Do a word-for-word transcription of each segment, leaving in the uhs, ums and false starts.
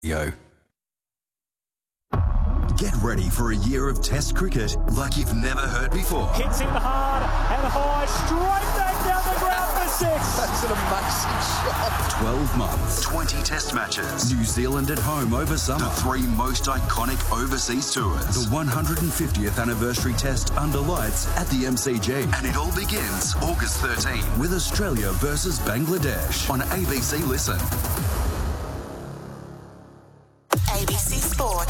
Yo. Get ready for a year of Test cricket like you've never heard before. Hits him hard and high, straight back down the ground for six. That's an amazing shot. twelve months, twenty Test matches. New Zealand at home over summer. The three most iconic overseas tours. The one hundred fiftieth anniversary Test under lights at the M C G. And it all begins August thirteenth with Australia versus Bangladesh on A B C Listen. A B C Sport.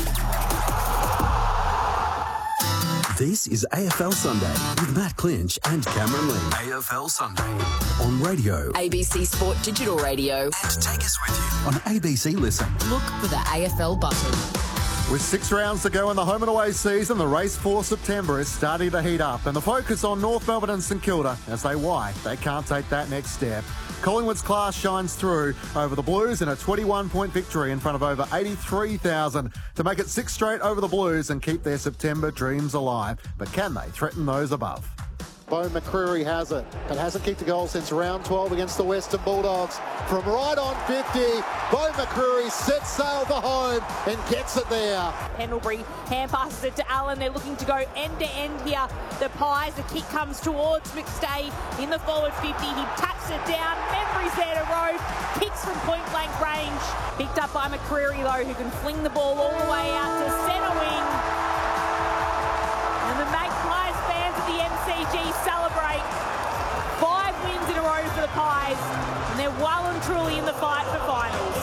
This is A F L Sunday with Matt Clinch and Cameron Lee. A F L Sunday on radio. A B C Sport Digital Radio. And take us with you on A B C Listen. Look for the A F L button. With six rounds to go in the home and away season, the race for September is starting to heat up, and the focus on North Melbourne and St Kilda as they why they can't take that next step. Collingwood's class shines through over the Blues in a twenty-one point victory in front of over eighty-three thousand to make it six straight over the Blues and keep their September dreams alive. But can they threaten those above? Beau McCreary has it, but hasn't kicked a goal since round twelve against the Western Bulldogs. From right on fifty, Beau McCreary sets sail for home and gets it there. Pendlebury hand passes it to Allen. They're looking to go end to end here. The Pies, the kick comes towards McStay in the forward fifty. He taps it down. Membry's there to row. Kicks from point blank range. Picked up by McCreary though, who can fling the ball all the way out to centre wing. And the Magpies fans at the M C G celebrate. Five wins in a row for the Pies, and they're well and truly in the fight for finals.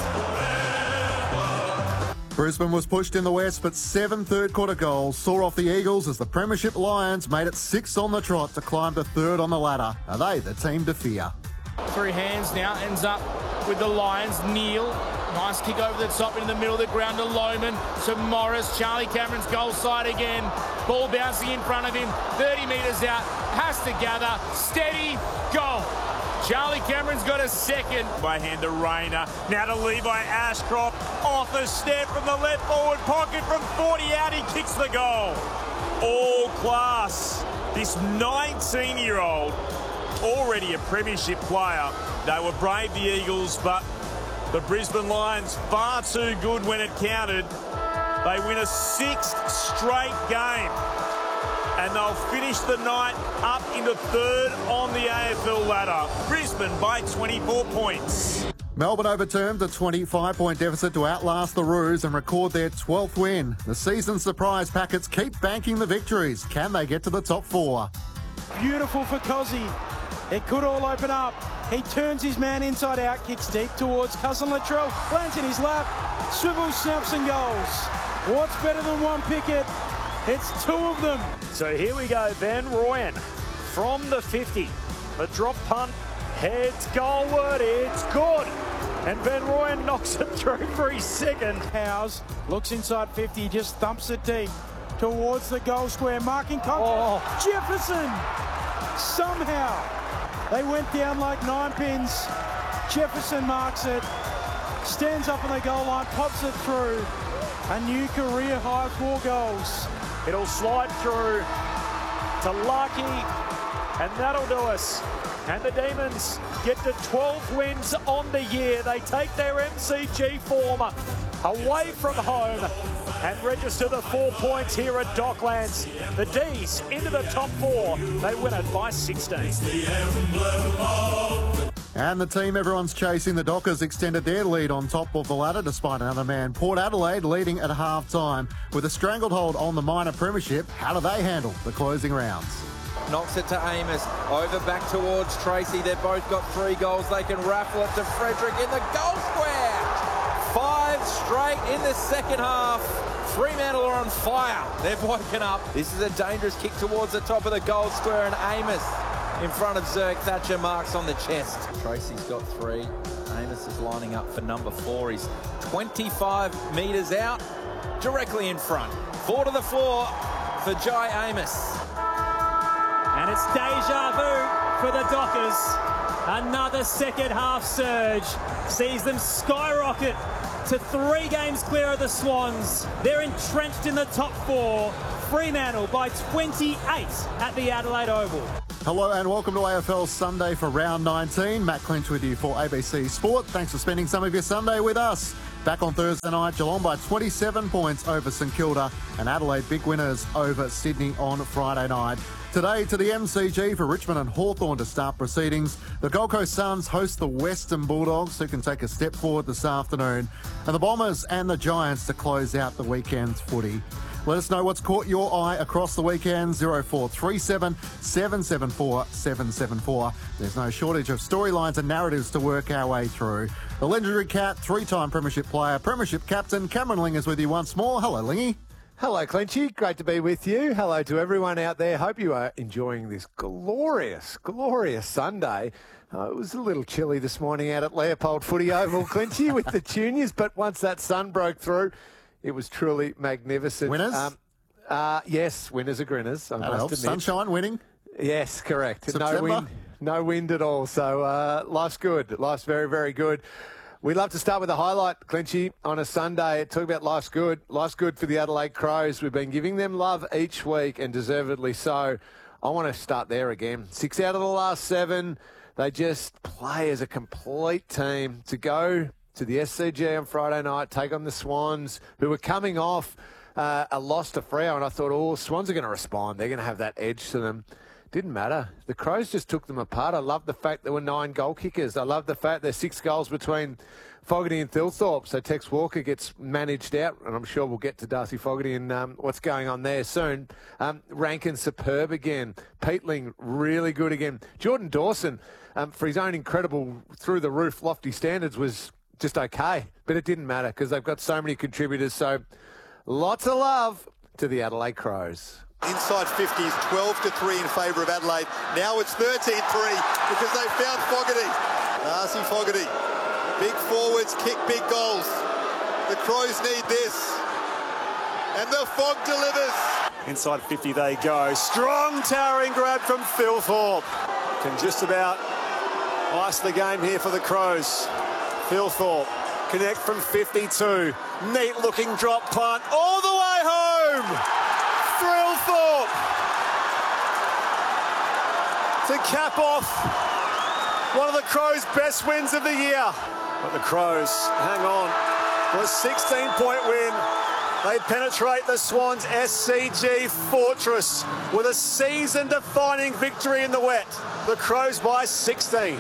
Brisbane was pushed in the West, but seven third-quarter goals saw off the Eagles as the Premiership Lions made it six on the trot to climb to third on the ladder. Are they the team to fear? Three hands now, ends up with the Lions. Neil, nice kick over the top into the middle of the ground to Lohman. To Morris, Charlie Cameron's goal side again. Ball bouncing in front of him, thirty metres out, has to gather, steady, goal. Charlie Cameron's got a second. By hand to Rayner, now to Levi Ashcroft, off a step from the left forward pocket from forty out, he kicks the goal. All class. This nineteen-year-old, already a premiership player. They were brave, the Eagles, but the Brisbane Lions far too good when it counted. They win a sixth straight game, and they'll finish the night up into third on the A F L ladder. Brisbane by twenty-four points. Melbourne overturned a twenty-five point deficit to outlast the Roos and record their twelfth win. The season surprise packets keep banking the victories. Can they get to the top four? Beautiful for Cozzy. It could all open up. He turns his man inside out, kicks deep towards Cousin Latrell, lands in his lap, swivels, snaps and goes. What's better than one picket? It's two of them. So here we go, Van Rooyen from the fifty. The drop punt heads goalward, it's good. And Van Rooyen knocks it through for his second. Howes looks inside fifty, just thumps it deep towards the goal square, marking contact. Oh. Jefferson! Somehow they went down like nine pins. Jefferson marks it, stands up on the goal line, pops it through. A new career high, four goals. It'll slide through to Lucky, and that'll do us. And the Demons get to twelve wins on the year. They take their M C G form away from home and register the four points here at Docklands. The D's into the top four. They win it by sixteen. And the team everyone's chasing, the Dockers, extended their lead on top of the ladder despite another man. Port Adelaide leading at half-time with a stranglehold on the minor premiership. How do they handle the closing rounds? Knocks it to Amos, over back towards Tracy. They've both got three goals. They can raffle it to Frederick in the goal square. Five straight in the second half. Fremantle are on fire. They've woken up. This is a dangerous kick towards the top of the goal square, and Amos in front of Zerk. Thatcher marks on the chest. Tracy's got three. Amos is lining up for number four. He's twenty-five metres out, directly in front. Four to the floor for Jai Amos. And it's deja vu for the Dockers. Another second half surge sees them skyrocket to three games clear of the Swans. They're entrenched in the top four. Fremantle by twenty-eight at the Adelaide Oval. Hello and welcome to A F L Sunday for round nineteen. Matt Clinch with you for A B C Sport. Thanks for spending some of your Sunday with us. Back on Thursday night, Geelong by twenty-seven points over St Kilda, and Adelaide big winners over Sydney on Friday night. Today to the M C G for Richmond and Hawthorn to start proceedings. The Gold Coast Suns host the Western Bulldogs, who can take a step forward this afternoon, and the Bombers and the Giants to close out the weekend's footy. Let us know what's caught your eye across the weekend. zero four three seven, seven seven four, seven seven four. There's no shortage of storylines and narratives to work our way through. The legendary Cat, three-time Premiership player, Premiership captain, Cameron Ling is with you once more. Hello, Lingy. Hello, Clenchy. Great to be with you. Hello to everyone out there. Hope you are enjoying this glorious, glorious Sunday. Uh, it was a little chilly this morning out at Leopold Footy Oval, Clenchy, with the juniors, but once that sun broke through, it was truly magnificent. Winners? Um, uh, yes, winners are grinners, I That must helps. admit. Sunshine winning? Yes, correct. September? No wind, no wind at all. So uh, life's good. Life's very, very good. We love to start with a highlight, Clenchy, on a Sunday. Talk about life's good. Life's good for the Adelaide Crows. We've been giving them love each week, and deservedly so. I want to start there again. Six out of the last seven. They just play as a complete team to go to the S C G on Friday night, take on the Swans, who were coming off uh, a loss to Freo, and I thought, oh, Swans are going to respond. They're going to have that edge to them. Didn't matter. The Crows just took them apart. I love the fact there were nine goal kickers. I love the fact there's six goals between Fogarty and Thilthorpe. So Tex Walker gets managed out, and I'm sure we'll get to Darcy Fogarty and um, what's going on there soon. Um, Rankin superb again. Peatling really good again. Jordan Dawson, um, for his own incredible through-the-roof lofty standards, was just okay. But it didn't matter because they've got so many contributors. So lots of love to the Adelaide Crows. Inside fifties, twelve to three in favour of Adelaide. Now it's thirteen three because they found Fogarty. Darcy Fogarty. Big forwards kick big goals. The Crows need this. And the Fog delivers. Inside fifty they go. Strong towering grab from Thilthorpe. Can just about ice the game here for the Crows. Thilthorpe connect from fifty-two. Neat looking drop punt all the way home. Thilthorpe to cap off one of the Crows' best wins of the year. But the Crows hang on for a sixteen-point win. They penetrate the Swans' S C G fortress with a season-defining victory in the wet. The Crows by sixteen.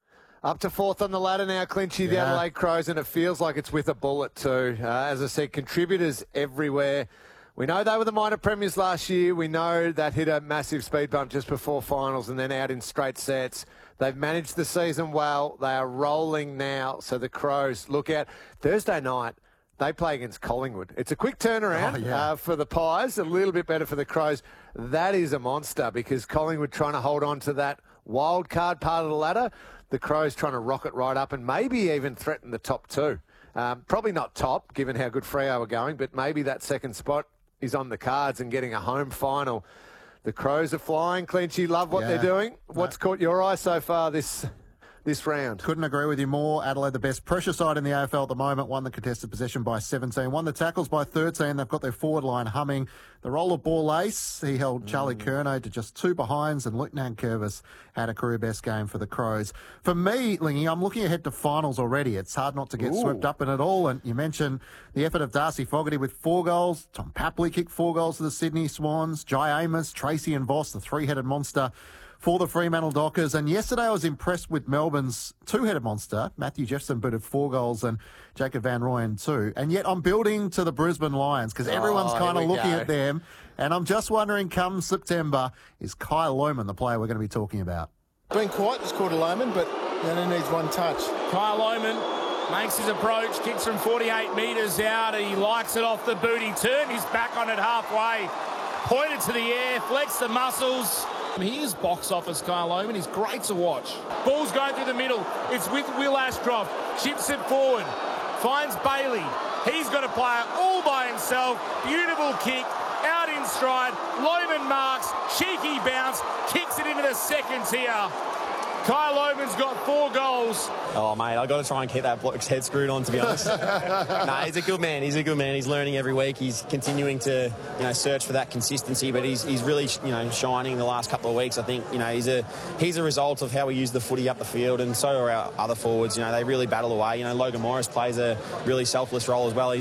Up to fourth on the ladder now, Clenchy, the Yeah. Adelaide Crows, and it feels like it's with a bullet too. Uh, as I said, contributors everywhere. We know they were the minor premiers last year. We know that hit a massive speed bump just before finals and then out in straight sets. They've managed the season well. They are rolling now. So the Crows, look out. Thursday night, they play against Collingwood. It's a quick turnaround Oh, yeah. uh, for the Pies, a little bit better for the Crows. That is a monster because Collingwood trying to hold on to that wild card part of the ladder. The Crows trying to rocket right up and maybe even threaten the top two. Um, probably not top, given how good Freo are going, but maybe that second spot is on the cards and getting a home final. The Crows are flying. Clenchy, love what Yeah. they're doing. What's caught your eye so far this this round? Couldn't agree with you more. Adelaide, the best pressure side in the A F L at the moment, won the contested possession by seventeen, won the tackles by thirteen. They've got their forward line humming. The roller ball ace, he held Charlie Mm. Curnow to just two behinds, and Luke Nankervis had a career best game for the Crows. For me, Lingy, I'm looking ahead to finals already. It's hard not to get Ooh. swept up in it all. And you mentioned the effort of Darcy Fogarty with four goals. Tom Papley kicked four goals to the Sydney Swans. Jai Amos, Tracy and Voss, the three-headed monster for the Fremantle Dockers. And yesterday I was impressed with Melbourne's two-headed monster. Matthew Jefferson booted four goals and Jacob Van Rooyen two. And yet I'm building to the Brisbane Lions because everyone's Oh, kind of here we looking go. at them. And I'm just wondering, come September, is Kyle Lohmann the player we're going to be talking about? Been quiet this quarter, Lohmann, but he only needs one touch. Kyle Lohmann makes his approach, kicks from forty-eight metres out. He likes it off the boot. He turned his back on it halfway, pointed to the air, flexed the muscles. He is box office, Kyle Lohmann. He's great to watch. Ball's going through the middle. It's with Will Ashcroft. Chips it forward. Finds Bailey. He's got a player all by himself. Beautiful kick. Out in stride. Lohmann marks. Cheeky bounce. Kicks it into the second tier. Kyle Loman's got four goals. Oh, mate, I've got to try and keep that bloke's head screwed on, to be honest. Nah, he's a good man. He's a good man. He's learning every week. He's continuing to, you know, search for that consistency, but he's he's really, you know, shining the last couple of weeks. I think, you know, he's a he's a result of how we use the footy up the field, and so are our other forwards. You know, they really battle away. You know, Logan Morris plays a really selfless role as well. He's